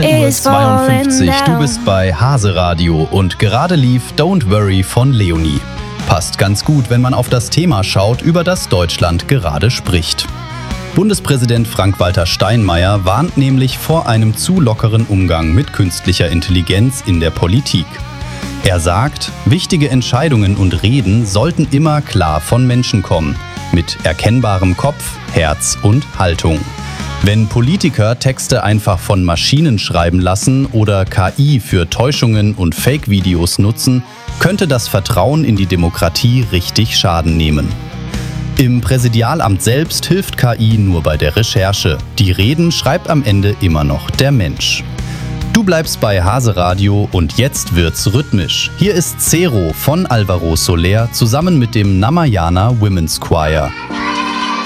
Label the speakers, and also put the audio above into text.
Speaker 1: 19:52 Uhr. Du bist bei Hase Radio und gerade lief Don't Worry von Leonie. Passt ganz gut, wenn man auf das Thema schaut, über das Deutschland gerade spricht. Bundespräsident Frank-Walter Steinmeier warnt nämlich vor einem zu lockeren Umgang mit künstlicher Intelligenz in der Politik. Er sagt, wichtige Entscheidungen und Reden sollten immer klar von Menschen kommen, mit erkennbarem Kopf, Herz und Haltung. Wenn Politiker Texte einfach von Maschinen schreiben lassen oder KI für Täuschungen und Fake-Videos nutzen, könnte das Vertrauen in die Demokratie richtig Schaden nehmen. Im Präsidialamt selbst hilft KI nur bei der Recherche. Die Reden schreibt am Ende immer noch der Mensch. Du bleibst bei Hase Radio und jetzt wird's rhythmisch. Hier ist Zero von Alvaro Soler zusammen mit dem Namayana Women's Choir.